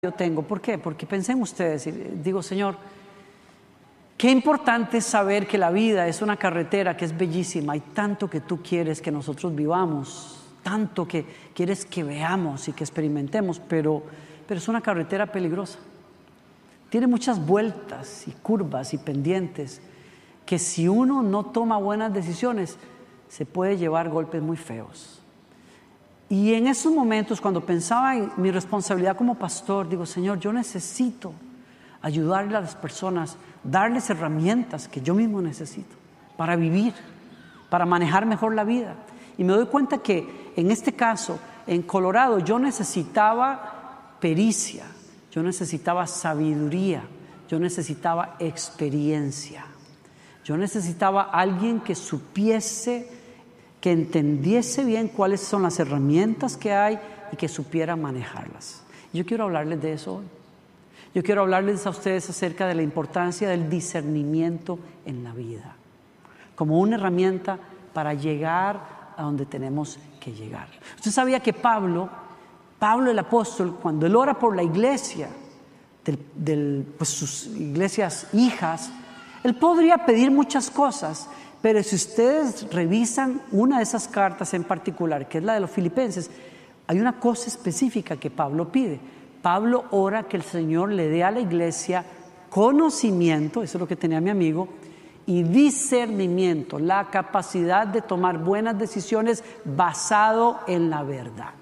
yo tengo. ¿Por qué? Porque pensé en ustedes y digo, Señor, qué importante es saber que la vida es una carretera que es bellísima. Hay tanto que tú quieres que nosotros vivamos, tanto que quieres que veamos y que experimentemos, pero es una carretera peligrosa. Tiene muchas vueltas y curvas y pendientes que si uno no toma buenas decisiones se puede llevar golpes muy feos. Y en esos momentos, cuando pensaba en mi responsabilidad como pastor, digo, Señor, yo necesito ayudarle a las personas, darles herramientas que yo mismo necesito para vivir, para manejar mejor la vida. Y me doy cuenta que en este caso, en Colorado, yo necesitaba pericia, yo necesitaba sabiduría, yo necesitaba experiencia, yo necesitaba alguien que supiese, que entendiese bien cuáles son las herramientas que hay y que supiera manejarlas. Yo quiero hablarles de eso hoy. Yo quiero hablarles a ustedes acerca de la importancia del discernimiento en la vida, como una herramienta para llegar a donde tenemos que llegar. Usted sabía que Pablo el apóstol, cuando él ora por la iglesia, pues sus iglesias hijas, él podría pedir muchas cosas, pero si ustedes revisan una de esas cartas en particular, que es la de los Filipenses, hay una cosa específica que Pablo pide. Pablo ora que el Señor le dé a la iglesia conocimiento, eso es lo que tenía mi amigo, y discernimiento, la capacidad de tomar buenas decisiones basado en la verdad.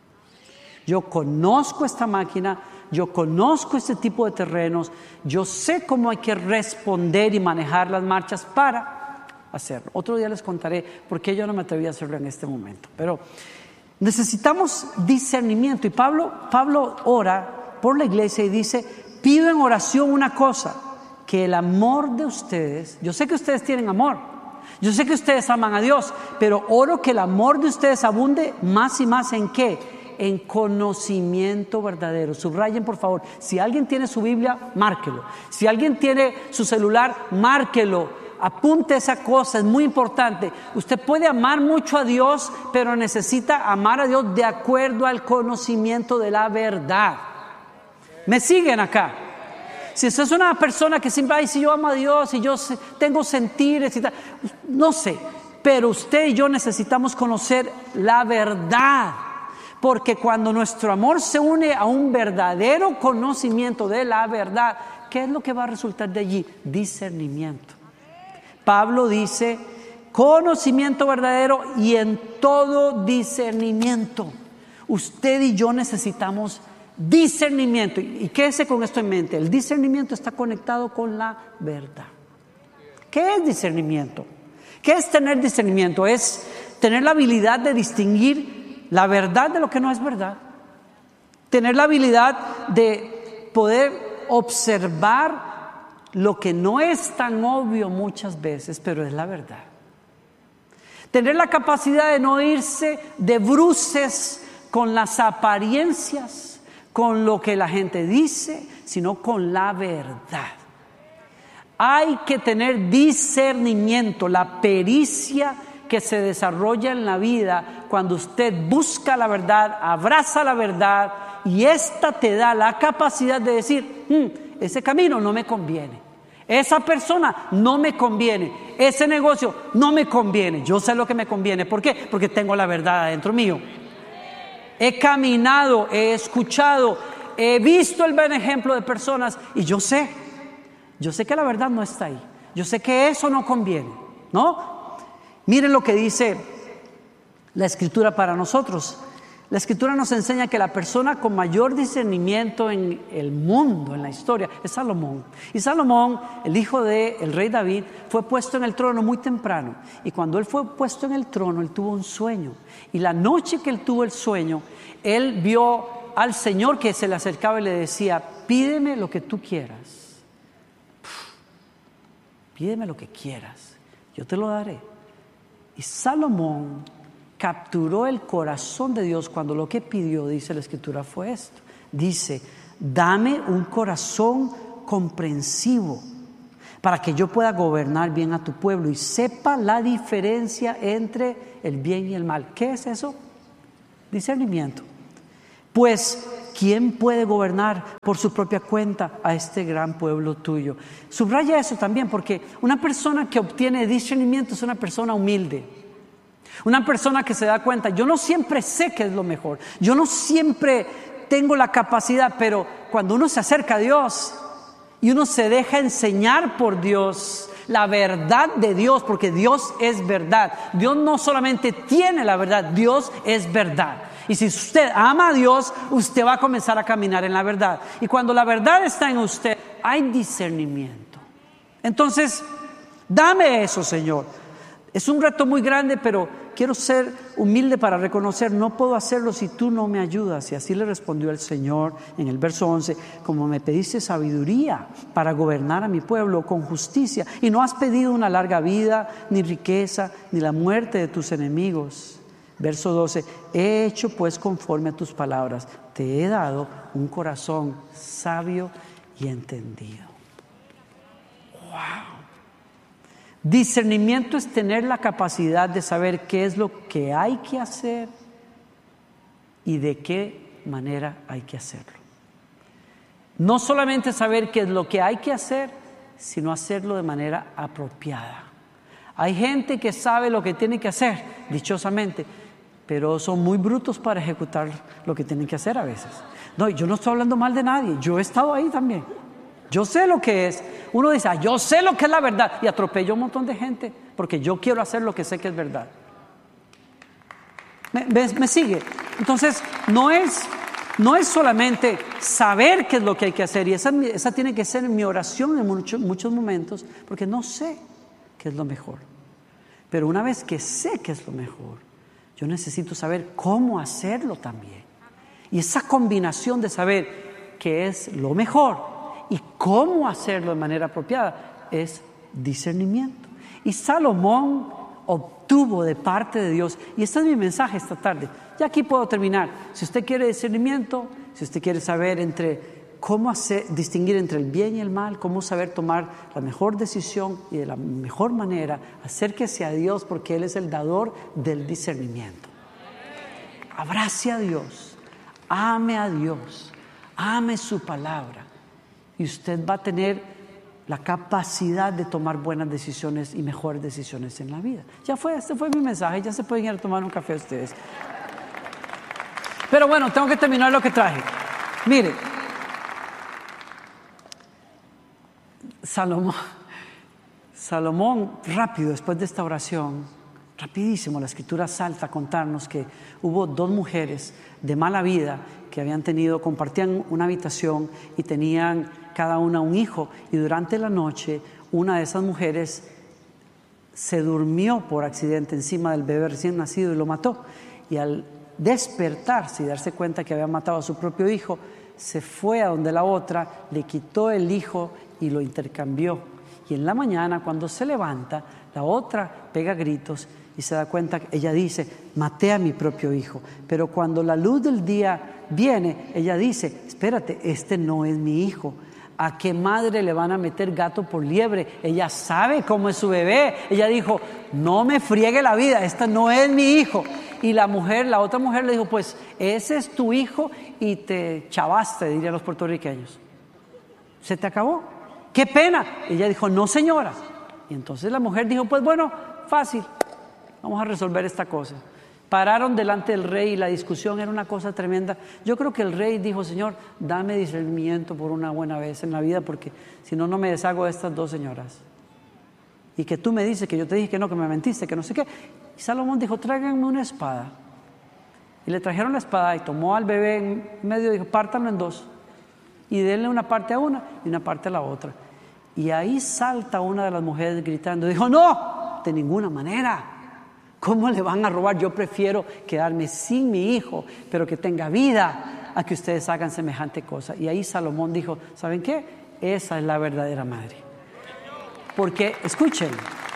Yo conozco esta máquina, yo conozco este tipo de terrenos, yo sé cómo hay que responder y manejar las marchas para hacerlo. Otro día les contaré por qué yo no me atreví a hacerlo en este momento. Pero necesitamos discernimiento. Y Pablo ora por la iglesia y dice, pido en oración una cosa, que el amor de ustedes, yo sé que ustedes tienen amor, yo sé que ustedes aman a Dios, pero oro que el amor de ustedes abunde más y más ¿en qué? En conocimiento verdadero. Subrayen por favor, si alguien tiene su Biblia, márquelo. Si alguien tiene su celular, márquelo. Apunte esa cosa, es muy importante. Usted puede amar mucho a Dios, pero necesita amar a Dios de acuerdo al conocimiento de la verdad. ¿Me siguen acá? Si usted es una persona que siempre, si yo amo a Dios y yo tengo sentires y tal, no sé, pero usted y yo necesitamos conocer la verdad. Porque cuando nuestro amor se une a un verdadero conocimiento de la verdad, ¿qué es lo que va a resultar de allí? Discernimiento. Pablo dice, conocimiento verdadero y en todo discernimiento. Usted y yo necesitamos discernimiento. Y quédese con esto en mente, el discernimiento está conectado con la verdad. ¿Qué es discernimiento? ¿Qué es tener discernimiento? Es tener la habilidad de distinguir la verdad de lo que no es verdad. Tener la habilidad de poder observar lo que no es tan obvio muchas veces, pero es la verdad. Tener la capacidad de no irse de bruces con las apariencias, con lo que la gente dice, sino con la verdad. Hay que tener discernimiento, la pericia que se desarrolla en la vida cuando usted busca la verdad, abraza la verdad y esta te da la capacidad de decir, ese camino no me conviene, esa persona no me conviene, ese negocio no me conviene, yo sé lo que me conviene. ¿Por qué? Porque tengo la verdad adentro mío. He caminado, he escuchado, he visto el buen ejemplo de personas y yo sé que la verdad no está ahí, yo sé que eso no conviene, ¿no? Miren lo que dice la Escritura para nosotros. La Escritura nos enseña que la persona con mayor discernimiento en el mundo, en la historia, es Salomón. Y Salomón, el hijo del rey David, fue puesto en el trono muy temprano. Y cuando él fue puesto en el trono, él tuvo un sueño. Y la noche que él tuvo el sueño, él vio al Señor que se le acercaba y le decía, pídeme lo que tú quieras. Pídeme lo que quieras, yo te lo daré. Y Salomón capturó el corazón de Dios cuando lo que pidió, dice la Escritura, fue esto. Dice, dame un corazón comprensivo para que yo pueda gobernar bien a tu pueblo y sepa la diferencia entre el bien y el mal. ¿Qué es eso? Discernimiento. Pues ¿quién puede gobernar por su propia cuenta a este gran pueblo tuyo? Subraya eso también, porque una persona que obtiene discernimiento es una persona humilde. Una persona que se da cuenta, yo no siempre sé qué es lo mejor, yo no siempre tengo la capacidad, pero cuando uno se acerca a Dios y uno se deja enseñar por Dios, la verdad de Dios, porque Dios es verdad. Dios no solamente tiene la verdad, Dios es verdad. Y si usted ama a Dios, usted va a comenzar a caminar en la verdad. Y cuando la verdad está en usted, hay discernimiento. Entonces, dame eso, Señor. Es un reto muy grande, pero quiero ser humilde para reconocer, no puedo hacerlo si tú no me ayudas. Y así le respondió el Señor en el verso 11, como me pediste sabiduría para gobernar a mi pueblo con justicia, y no has pedido una larga vida, ni riqueza, ni la muerte de tus enemigos. Verso 12, he hecho pues conforme a tus palabras, te he dado un corazón sabio y entendido. ¡Wow! Discernimiento es tener la capacidad de saber qué es lo que hay que hacer y de qué manera hay que hacerlo. No solamente saber qué es lo que hay que hacer, sino hacerlo de manera apropiada. Hay gente que sabe lo que tiene que hacer, dichosamente, pero son muy brutos para ejecutar lo que tienen que hacer a veces. No, yo no estoy hablando mal de nadie, yo he estado ahí también. Yo sé lo que es. Uno dice, yo sé lo que es la verdad, y atropello a un montón de gente porque yo quiero hacer lo que sé que es verdad. ¿Me sigue? Entonces, no es solamente saber qué es lo que hay que hacer, y esa tiene que ser mi oración en muchos momentos, porque no sé qué es lo mejor. Pero una vez que sé qué es lo mejor, yo necesito saber cómo hacerlo también. Y esa combinación de saber qué es lo mejor y cómo hacerlo de manera apropiada es discernimiento. Y Salomón obtuvo de parte de Dios, y este es mi mensaje esta tarde. Ya aquí puedo terminar. Si usted quiere discernimiento, si usted quiere saber cómo distinguir entre el bien y el mal, cómo saber tomar la mejor decisión y de la mejor manera, acérquese a Dios, porque Él es el dador del discernimiento. Abrace a Dios, ame a Dios, ame su palabra, y usted va a tener la capacidad de tomar buenas decisiones y mejores decisiones en la vida. Este fue mi mensaje, ya se pueden ir a tomar un café ustedes. Pero bueno, tengo que terminar lo que traje. Mire, Salomón, rápido, después de esta oración, rapidísimo, la Escritura salta a contarnos que hubo 2 mujeres de mala vida que compartían una habitación y tenían cada una un hijo, y durante la noche una de esas mujeres se durmió por accidente encima del bebé recién nacido y lo mató, y al despertarse y darse cuenta que había matado a su propio hijo, se fue a donde la otra, le quitó el hijo y lo intercambió, y en la mañana cuando se levanta, la otra pega gritos y se da cuenta, ella dice, maté a mi propio hijo. Pero cuando la luz del día viene, ella dice, espérate, este no es mi hijo. ¿A qué madre le van a meter gato por liebre? Ella sabe cómo es su bebé. Ella dijo, no me friegue la vida, este no es mi hijo. Y la otra mujer le dijo, pues ese es tu hijo y te chavaste, dirían los puertorriqueños. Se te acabó. ¡Qué pena! Ella dijo, no señora. Y entonces la mujer dijo, pues bueno, fácil, vamos a resolver esta cosa. Pararon delante del rey y la discusión era una cosa tremenda. Yo creo que el rey dijo, Señor, dame discernimiento por una buena vez en la vida, porque si no, no me deshago de estas 2 señoras. Y que tú me dices que yo te dije que no, que me mentiste, que no sé qué. Y Salomón dijo, tráiganme una espada. Y le trajeron la espada y tomó al bebé en medio y dijo, pártanlo en 2. Y denle una parte a una y una parte a la otra. Y ahí salta una de las mujeres gritando, dijo, no, de ninguna manera. ¿Cómo le van a robar? Yo prefiero quedarme sin mi hijo, pero que tenga vida, a que ustedes hagan semejante cosa. Y ahí Salomón dijo, ¿saben qué? Esa es la verdadera madre. Porque, escuchen,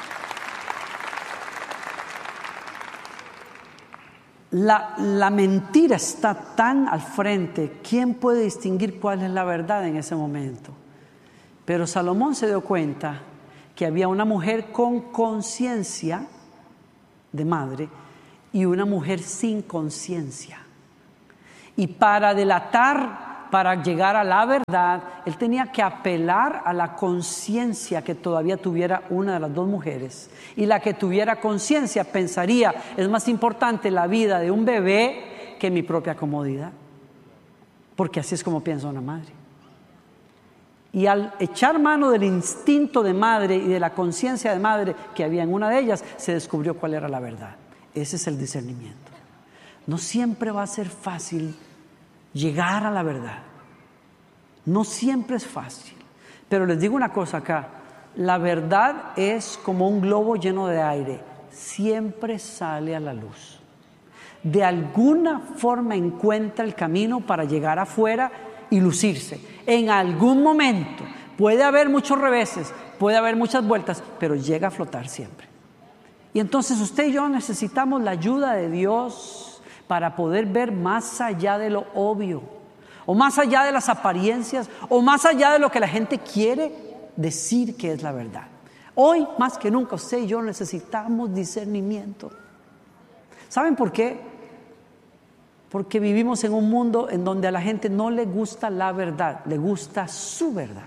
la mentira está tan al frente, ¿quién puede distinguir cuál es la verdad en ese momento? Pero Salomón se dio cuenta que había una mujer con conciencia de madre y una mujer sin conciencia. Y para delatar, para llegar a la verdad, él tenía que apelar a la conciencia que todavía tuviera una de las dos mujeres. Y la que tuviera conciencia pensaría, es más importante la vida de un bebé que mi propia comodidad. Porque así es como piensa una madre. Y al echar mano del instinto de madre y de la conciencia de madre que había en una de ellas, se descubrió cuál era la verdad. Ese es el discernimiento. No siempre va a ser fácil llegar a la verdad. No siempre es fácil. Pero les digo una cosa acá. La verdad es como un globo lleno de aire. Siempre sale a la luz. De alguna forma encuentra el camino para llegar afuera y lucirse. En algún momento puede haber muchos reveses, puede haber muchas vueltas, pero llega a flotar siempre. Y entonces usted y yo necesitamos la ayuda de Dios para poder ver más allá de lo obvio, o más allá de las apariencias, o más allá de lo que la gente quiere decir que es la verdad. Hoy más que nunca usted y yo necesitamos discernimiento. ¿Saben por qué? Porque vivimos en un mundo en donde a la gente no le gusta la verdad, le gusta su verdad.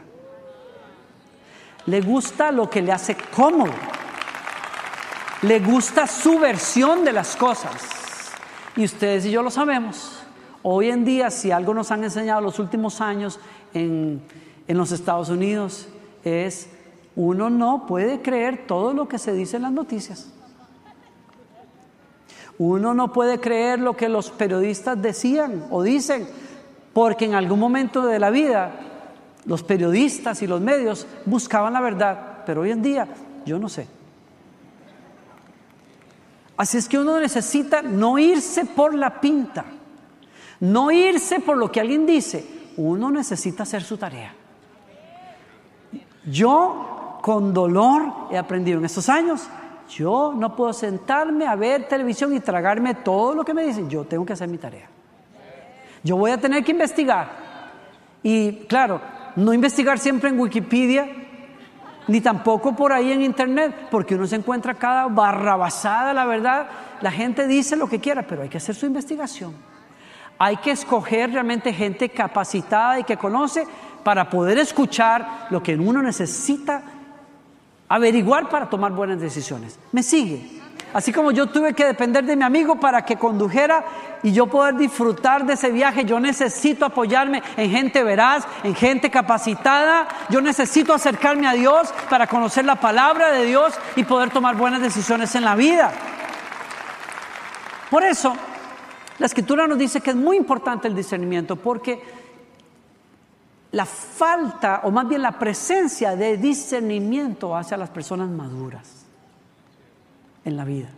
Le gusta lo que le hace cómodo. Le gusta su versión de las cosas. Y ustedes y yo lo sabemos. Hoy en día, si algo nos han enseñado los últimos años en los Estados Unidos, es uno no puede creer todo lo que se dice en las noticias. Uno no puede creer lo que los periodistas decían o dicen, porque en algún momento de la vida los periodistas y los medios buscaban la verdad, pero hoy en día yo no sé. Así es que uno necesita no irse por la pinta, no irse por lo que alguien dice, uno necesita hacer su tarea. Yo con dolor he aprendido en estos años, yo no puedo sentarme a ver televisión y tragarme todo lo que me dicen, yo tengo que hacer mi tarea. Yo voy a tener que investigar. Y claro, no investigar siempre en Wikipedia, ni tampoco por ahí en internet, porque uno se encuentra cada barrabasada, la verdad. La gente dice lo que quiera, pero hay que hacer su investigación. Hay que escoger realmente gente capacitada y que conoce para poder escuchar lo que uno necesita averiguar para tomar buenas decisiones. ¿Me sigue? Así como yo tuve que depender de mi amigo para que condujera y yo poder disfrutar de ese viaje, yo necesito apoyarme en gente veraz, en gente capacitada. Yo necesito acercarme a Dios para conocer la palabra de Dios y poder tomar buenas decisiones en la vida. Por eso, la Escritura nos dice que es muy importante el discernimiento, porque la falta, o más bien la presencia de discernimiento hace a las personas maduras en la vida.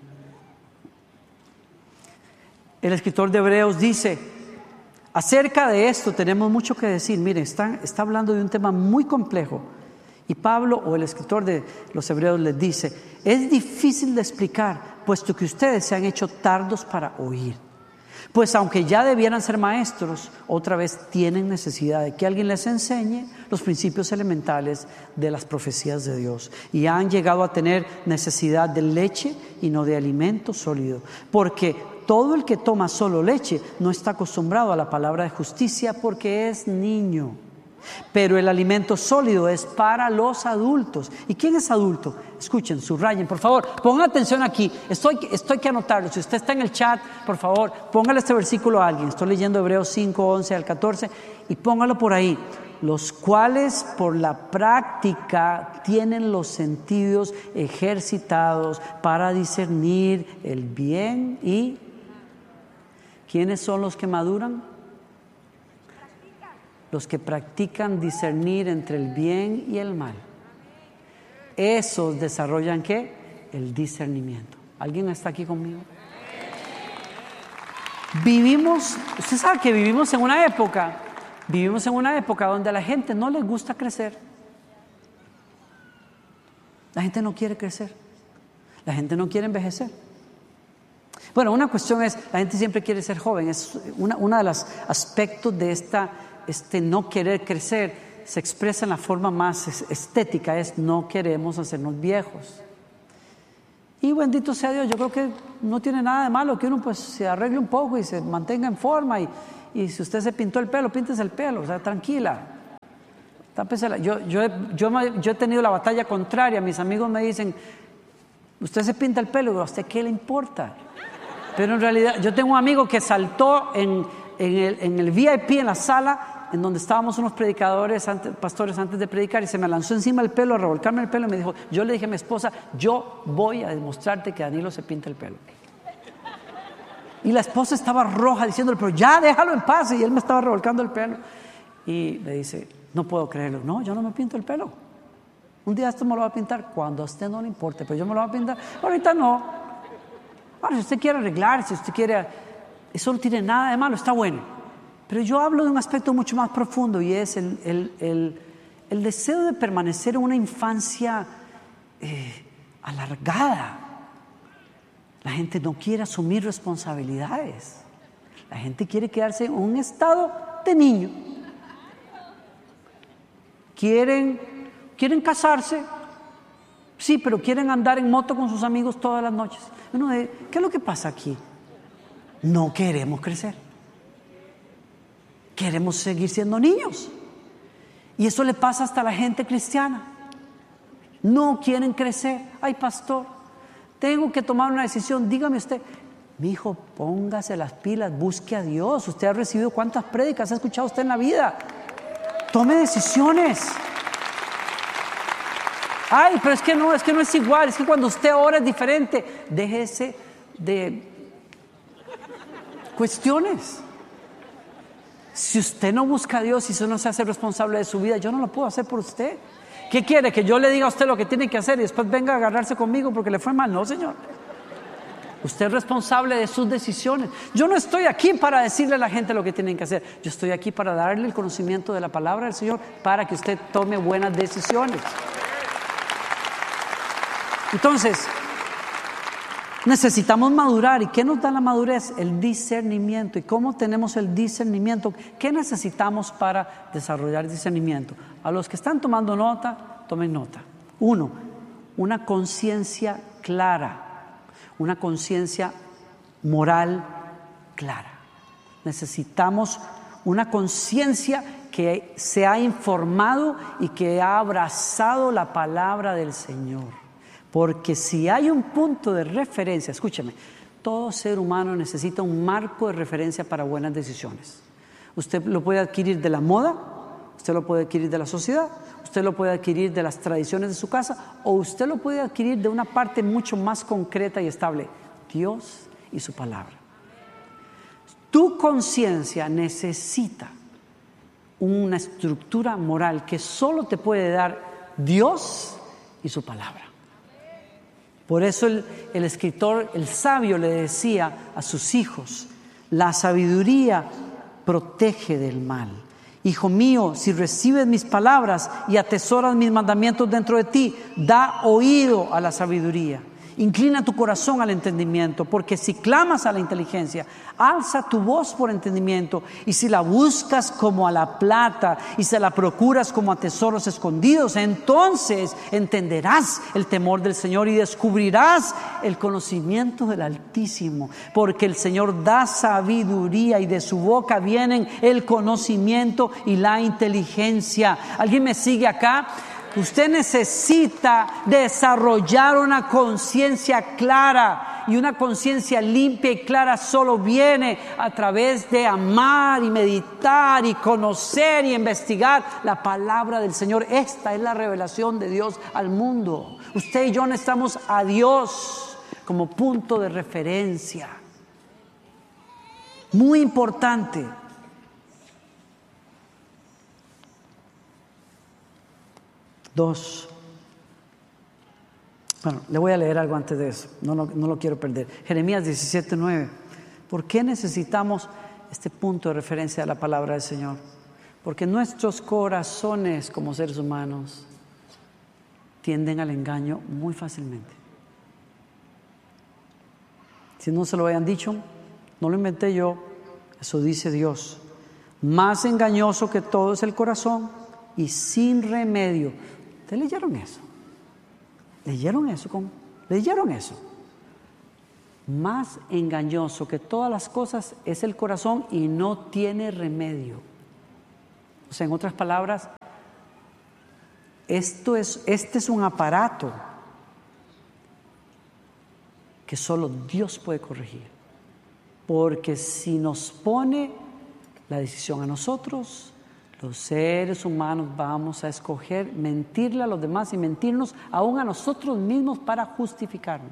El escritor de Hebreos dice, acerca de esto tenemos mucho que decir. Miren, está hablando de un tema muy complejo. Y Pablo, o el escritor de los Hebreos, les dice, es difícil de explicar, puesto que ustedes se han hecho tardos para oír. Pues aunque ya debieran ser maestros, otra vez tienen necesidad de que alguien les enseñe los principios elementales de las profecías de Dios. Y han llegado a tener necesidad de leche y no de alimento sólido. Porque todo el que toma solo leche no está acostumbrado a la palabra de justicia porque es niño. Pero el alimento sólido es para los adultos. ¿Y quién es adulto? Escuchen, subrayen, por favor, pongan atención aquí. Esto hay que anotarlo. Si usted está en el chat, por favor, póngale este versículo a alguien. Estoy leyendo Hebreos 5, 11 al 14 y póngalo por ahí. Los cuales por la práctica tienen los sentidos ejercitados para discernir el bien y... ¿Quiénes son los que maduran? Los que practican discernir entre el bien y el mal. Esos desarrollan ¿qué? El discernimiento. ¿Alguien está aquí conmigo? Usted sabe que vivimos en una época donde a la gente no le gusta crecer. La gente no quiere crecer. La gente no quiere envejecer. Bueno, una cuestión es, la gente siempre quiere ser joven. Es una de los aspectos de este no querer crecer se expresa en la forma más estética, es no queremos hacernos viejos. Y bendito sea Dios, yo creo que no tiene nada de malo que uno pues se arregle un poco y se mantenga en forma y y si usted se pintó el pelo, píntese el pelo, o sea, tranquila. Tápesela. Yo he tenido la batalla contraria. Mis amigos me dicen, usted se pinta el pelo, ¿a usted qué le importa? Pero en realidad, yo tengo un amigo que saltó en el VIP, en la sala, en donde estábamos unos pastores antes de predicar, y se me lanzó encima el pelo, a revolcarme el pelo, y me dijo, yo le dije a mi esposa, yo voy a demostrarte que Danilo se pinta el pelo. Y la esposa estaba roja diciéndole, pero ya déjalo en paz, y él me estaba revolcando el pelo. Y me dice, no puedo creerlo. No, yo no me pinto el pelo. Un día esto me lo va a pintar cuando a usted no le importe, pero yo me lo voy a pintar. Ahorita no. Ahora, si usted quiere arreglarse, si usted quiere, eso no tiene nada de malo, está bueno. Pero yo hablo de un aspecto mucho más profundo, y es el deseo de permanecer en una infancia alargada. La gente no quiere asumir responsabilidades. La gente quiere quedarse en un estado de niño. Quieren casarse, sí, pero quieren andar en moto con sus amigos todas las noches. ¿Qué es lo que pasa aquí? No queremos crecer. Queremos seguir siendo niños. Y eso le pasa hasta a la gente cristiana. No quieren crecer. Ay, pastor, tengo que tomar una decisión. Dígame usted, mi hijo, póngase las pilas, busque a Dios. Usted ha recibido cuántas prédicas ha escuchado usted en la vida. Tome decisiones. Ay, pero es que no es igual. Es que cuando usted ora es diferente. Déjese de cuestiones. Si usted no busca a Dios y si usted no se hace responsable de su vida, yo no lo puedo hacer por usted. ¿Qué quiere? ¿Que yo le diga a usted lo que tiene que hacer y después venga a agarrarse conmigo porque le fue mal? No, señor. Usted es responsable de sus decisiones. Yo no estoy aquí para decirle a la gente lo que tienen que hacer. Yo estoy aquí para darle el conocimiento de la palabra del Señor para que usted tome buenas decisiones. Entonces, necesitamos madurar. ¿Y qué nos da la madurez? El discernimiento. ¿Y cómo tenemos el discernimiento? ¿Qué necesitamos para desarrollar discernimiento? A los que están tomando nota, tomen nota. 1, una conciencia clara, una conciencia moral clara. Necesitamos una conciencia que se ha informado y que ha abrazado la palabra del Señor. Porque si hay un punto de referencia, escúcheme, todo ser humano necesita un marco de referencia para buenas decisiones. Usted lo puede adquirir de la moda, usted lo puede adquirir de la sociedad, usted lo puede adquirir de las tradiciones de su casa, o usted lo puede adquirir de una parte mucho más concreta y estable, Dios y su palabra. Tu conciencia necesita una estructura moral que solo te puede dar Dios y su palabra. Por eso el escritor, el sabio, le decía a sus hijos, la sabiduría protege del mal. Hijo mío, si recibes mis palabras y atesoras mis mandamientos dentro de ti, da oído a la sabiduría. Inclina tu corazón al entendimiento, porque si clamas a la inteligencia, alza tu voz por entendimiento, y si la buscas como a la plata y se la procuras como a tesoros escondidos, entonces entenderás el temor del Señor y descubrirás el conocimiento del Altísimo, porque el Señor da sabiduría y de su boca vienen el conocimiento y la inteligencia. ¿Alguien me sigue acá? Usted necesita desarrollar una conciencia clara, y una conciencia limpia y clara solo viene a través de amar y meditar y conocer y investigar la palabra del Señor. Esta es la revelación de Dios al mundo. Usted y yo necesitamos a Dios como punto de referencia. Muy importante. Dos. Bueno, le voy a leer algo antes de eso, no lo quiero perder. Jeremías 17:9. ¿Por qué necesitamos este punto de referencia a la palabra del Señor? Porque nuestros corazones como seres humanos tienden al engaño muy fácilmente. Si no se lo hayan dicho, no lo inventé yo, eso dice Dios. Más engañoso que todo es el corazón y sin remedio. ¿Ustedes leyeron eso? ¿Leyeron eso? más engañoso que todas las cosas es el corazón y no tiene remedio. O sea, en otras palabras, este es un aparato que solo Dios puede corregir. Porque si nos pone la decisión a nosotros, los seres humanos vamos a escoger mentirle a los demás y mentirnos aún a nosotros mismos para justificarnos.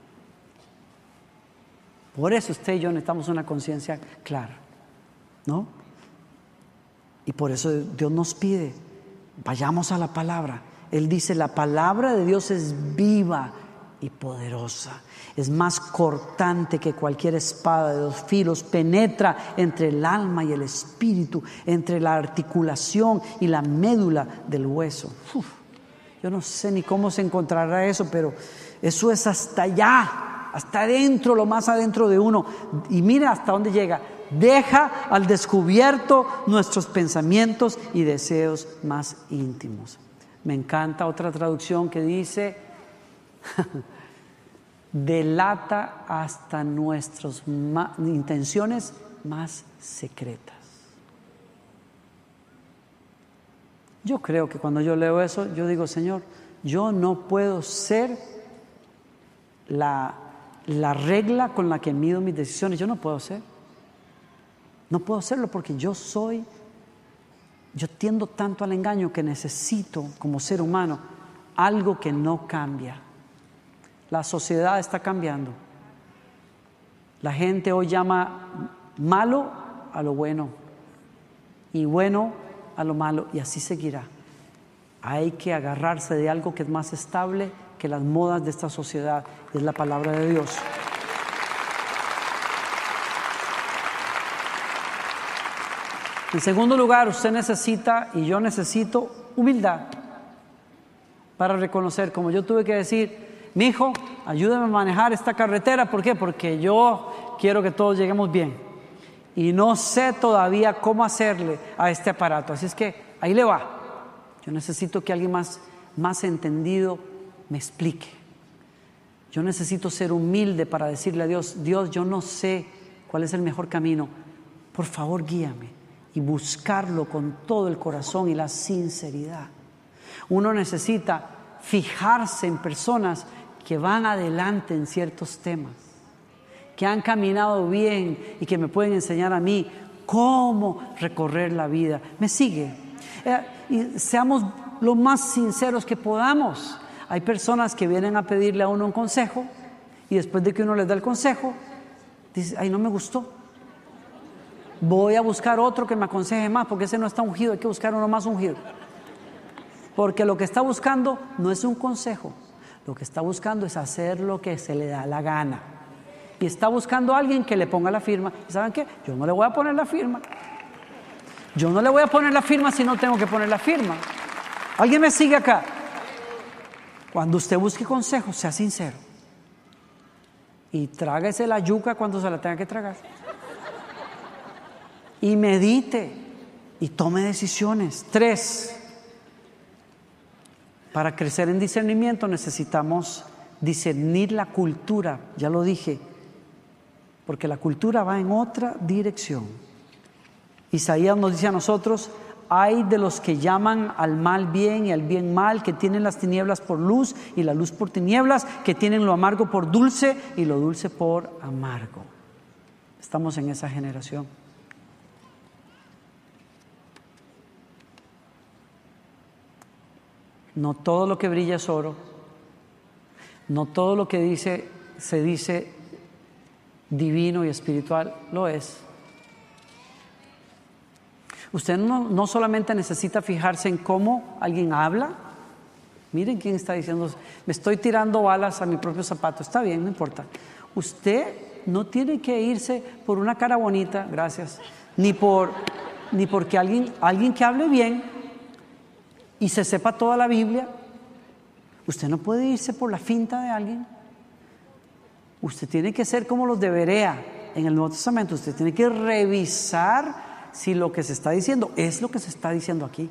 Por eso usted y yo necesitamos una conciencia clara, ¿no? Y por eso Dios nos pide, vayamos a la palabra. Él dice, la palabra de Dios es viva y poderosa. Es más cortante que cualquier espada de 2 filos, penetra entre el alma y el espíritu, entre la articulación y la médula del hueso. Yo no sé ni cómo se encontrará eso, pero eso es hasta allá, hasta adentro, lo más adentro de uno. Y mira hasta dónde llega. Deja al descubierto nuestros pensamientos y deseos más íntimos. Me encanta otra traducción que dice... delata hasta nuestras intenciones más secretas. Yo creo que cuando yo leo eso, yo digo, Señor, yo no puedo ser la regla con la que mido mis decisiones. Yo no puedo ser. No puedo hacerlo porque yo tiendo tanto al engaño que necesito, como ser humano, algo que no cambia. La sociedad está cambiando. La gente hoy llama malo a lo bueno y bueno a lo malo, y así seguirá. Hay que agarrarse de algo que es más estable que las modas de esta sociedad, es la palabra de Dios. En segundo lugar, usted necesita y yo necesito humildad para reconocer, como yo tuve que decir, mi hijo, ayúdame a manejar esta carretera. ¿Por qué? Porque yo quiero que todos lleguemos bien. Y no sé todavía cómo hacerle a este aparato. Así es que ahí le va. Yo necesito que alguien más entendido me explique. Yo necesito ser humilde para decirle a Dios, Dios, yo no sé cuál es el mejor camino. Por favor, guíame. Y buscarlo con todo el corazón y la sinceridad. Uno necesita fijarse en personas que van adelante en ciertos temas, que han caminado bien y que me pueden enseñar a mí cómo recorrer la vida. ¿Me sigue? Y seamos lo más sinceros que podamos. Hay personas que vienen a pedirle a uno un consejo y después de que uno les da el consejo, dice, ay, no me gustó. Voy a buscar otro que me aconseje más, porque ese no está ungido, hay que buscar uno más ungido. Porque lo que está buscando no es un consejo. Lo que está buscando es hacer lo que se le da la gana. Y está buscando a alguien que le ponga la firma. ¿Y saben qué? Yo no le voy a poner la firma. Yo no le voy a poner la firma si no tengo que poner la firma. ¿Alguien me sigue acá? Cuando usted busque consejo, sea sincero. Y tráguese la yuca cuando se la tenga que tragar. Y medite. Y tome decisiones. 3. Para crecer en discernimiento necesitamos discernir la cultura, ya lo dije, porque la cultura va en otra dirección. Isaías nos dice a nosotros, hay de los que llaman al mal bien y al bien mal, que tienen las tinieblas por luz y la luz por tinieblas, que tienen lo amargo por dulce y lo dulce por amargo. Estamos en esa generación. No todo lo que brilla es oro. No todo lo que se dice divino y espiritual lo es. Usted no solamente necesita fijarse en cómo alguien habla. Miren quién está diciendo, me estoy tirando balas a mi propio zapato. Está bien, no importa. Usted no tiene que irse por una cara bonita, gracias, ni porque alguien que hable bien y se sepa toda la Biblia. Usted no puede irse por la finta de alguien. Usted tiene que ser como los de Berea en el Nuevo Testamento. Usted tiene que revisar si lo que se está diciendo es lo que se está diciendo aquí.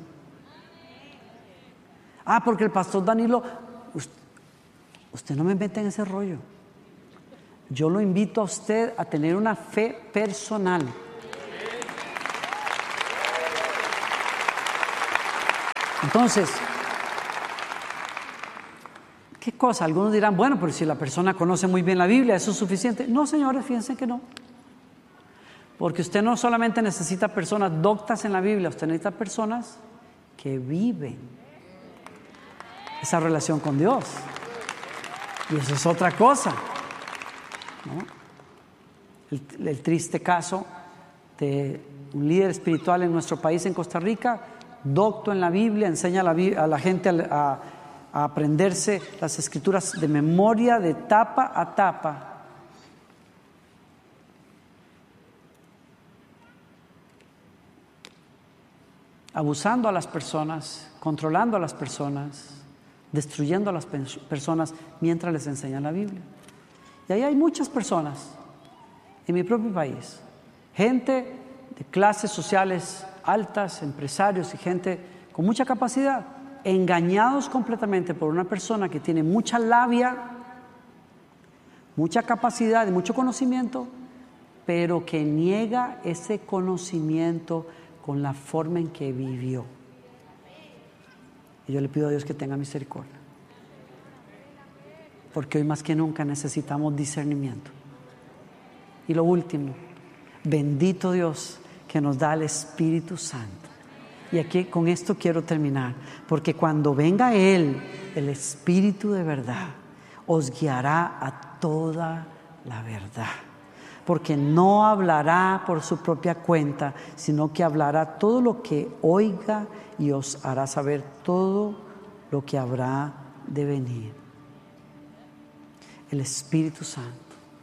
Porque el pastor Danilo, usted no me mete en ese rollo. Yo lo invito a usted a tener una fe personal. Entonces, ¿qué cosa? Algunos dirán, bueno, pero si la persona conoce muy bien la Biblia, ¿eso es suficiente? No, señores, fíjense que no. Porque usted no solamente necesita personas doctas en la Biblia, usted necesita personas que viven esa relación con Dios. Y eso es otra cosa, ¿no? El triste caso de un líder espiritual en nuestro país, en Costa Rica, docto en la Biblia, enseña a la gente a aprenderse las escrituras de memoria, de tapa a tapa. Abusando a las personas, controlando a las personas, destruyendo a las personas mientras les enseñan la Biblia. Y ahí hay muchas personas en mi propio país, gente de clases sociales altas, empresarios y gente con mucha capacidad, engañados completamente por una persona que tiene mucha labia, mucha capacidad y mucho conocimiento, pero que niega ese conocimiento con la forma en que vivió. Y yo le pido a Dios que tenga misericordia, porque hoy más que nunca necesitamos discernimiento. Y lo último, bendito Dios que nos da el Espíritu Santo. Y aquí con esto quiero terminar, porque cuando venga Él, el Espíritu de verdad, os guiará a toda la verdad. Porque no hablará por su propia cuenta, sino que hablará todo lo que oiga y os hará saber todo lo que habrá de venir. El Espíritu Santo.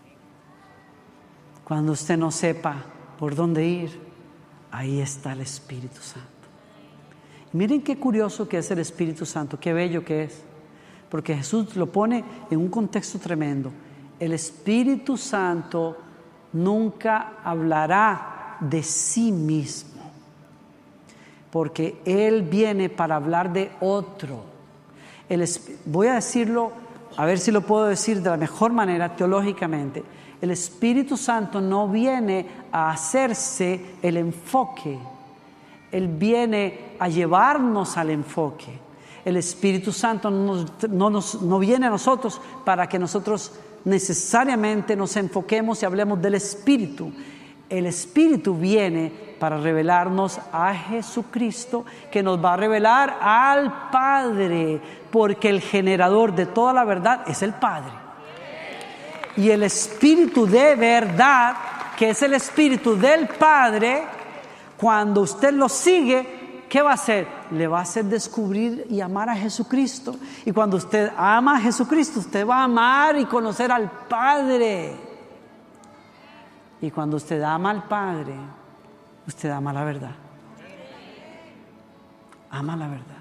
Cuando usted no sepa por dónde ir, ahí está el Espíritu Santo. Y miren qué curioso que es el Espíritu Santo, qué bello que es, porque Jesús lo pone en un contexto tremendo. El Espíritu Santo nunca hablará de sí mismo, porque Él viene para hablar de otro. Voy a decirlo, a ver si lo puedo decir de la mejor manera teológicamente. El Espíritu Santo no viene a hacerse el enfoque, Él viene a llevarnos al enfoque. El Espíritu Santo no viene a nosotros para que nosotros necesariamente nos enfoquemos y hablemos del Espíritu. El Espíritu viene para revelarnos a Jesucristo, que nos va a revelar al Padre, porque el generador de toda la verdad es el Padre. Y el Espíritu de verdad, que es el Espíritu del Padre, cuando usted lo sigue, ¿qué va a hacer? Le va a hacer descubrir y amar a Jesucristo. Y cuando usted ama a Jesucristo, usted va a amar y conocer al Padre. Y cuando usted ama al Padre, usted ama la verdad. Ama la verdad.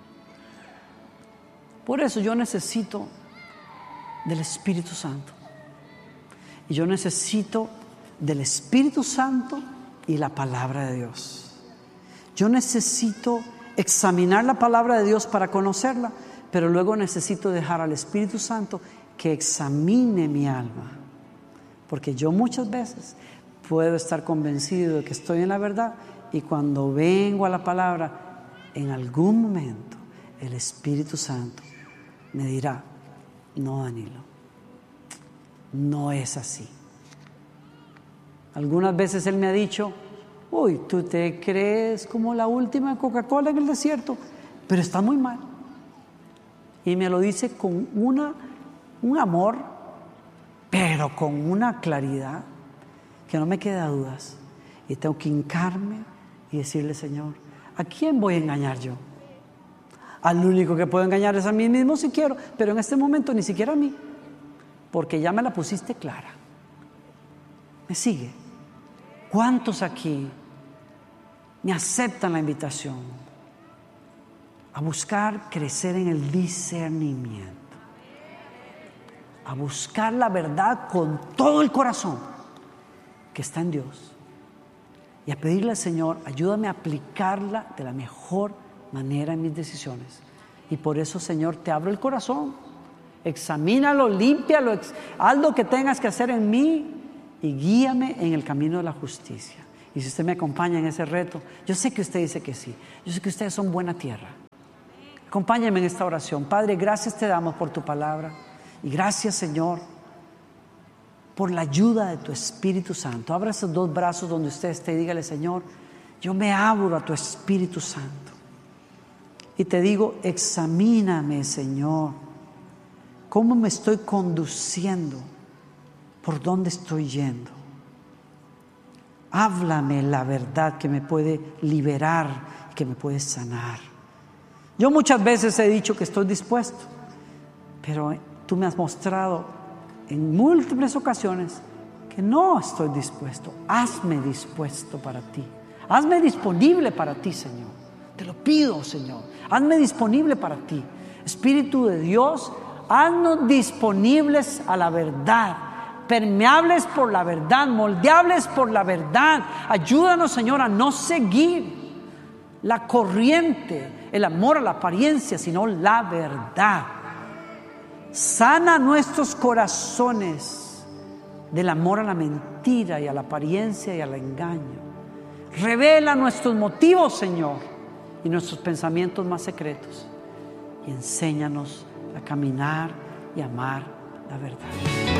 Por eso yo necesito del Espíritu Santo. Y yo necesito del Espíritu Santo y la palabra de Dios. Yo necesito examinar la palabra de Dios para conocerla, pero luego necesito dejar al Espíritu Santo que examine mi alma. Porque yo muchas veces puedo estar convencido de que estoy en la verdad, y cuando vengo a la palabra, en algún momento el Espíritu Santo me dirá: no, Danilo, no es así. Algunas veces Él me ha dicho: uy, tú te crees como la última Coca-Cola en el desierto, pero está muy mal. Y me lo dice con un amor, pero con una claridad que no me queda dudas. Y tengo que hincarme y decirle: Señor, ¿a quién voy a engañar yo? Al único que puedo engañar es a mí mismo si quiero, pero en este momento ni siquiera a mí, porque ya me la pusiste clara. ¿Me sigue? ¿Cuántos aquí me aceptan la invitación a buscar crecer en el discernimiento, a buscar la verdad con todo el corazón que está en Dios, y a pedirle al Señor: ayúdame a aplicarla de la mejor manera en mis decisiones? Y por eso, Señor, te abro el corazón Examínalo, límpialo, haz lo que tengas que hacer en mí y guíame en el camino de la justicia. Y si usted me acompaña en ese reto, yo sé que usted dice que sí. Yo sé que ustedes son buena tierra. Acompáñame en esta oración. Padre, gracias te damos por tu palabra. Y gracias, Señor, por la ayuda de tu Espíritu Santo. Abra esos dos brazos donde usted esté y dígale: Señor, yo me abro a tu Espíritu Santo. Y te digo: examíname, Señor. ¿Cómo me estoy conduciendo? ¿Por dónde estoy yendo? Háblame la verdad que me puede liberar, que me puede sanar. Yo muchas veces he dicho que estoy dispuesto, pero tú me has mostrado en múltiples ocasiones que no estoy dispuesto. Hazme dispuesto para ti. Hazme disponible para ti, Señor. Te lo pido, Señor. Hazme disponible para ti. Espíritu de Dios, haznos disponibles a la verdad, permeables por la verdad, moldeables por la verdad. Ayúdanos, Señor, a no seguir la corriente, el amor a la apariencia, sino la verdad. Sana nuestros corazones del amor a la mentira y a la apariencia y al engaño. Revela nuestros motivos, Señor, y nuestros pensamientos más secretos. Y enséñanos a caminar y amar la verdad.